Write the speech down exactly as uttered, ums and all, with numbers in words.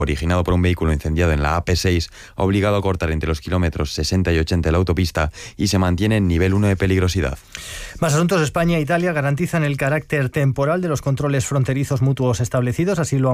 originado por un vehículo incendiado en la A P seis, ha obligado a cortar entre los kilómetros sesenta y ochenta de la autopista y se mantiene en nivel uno de peligrosidad. Más asuntos. España e Italia garantizan el carácter temporal de los controles fronterizos mutuos establecidos, así lo han